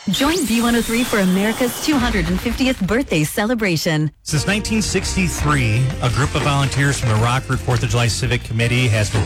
Join B103 for America's 250th birthday celebration. Since 1963, a group of volunteers from the Rockford 4th of July Civic Committee has been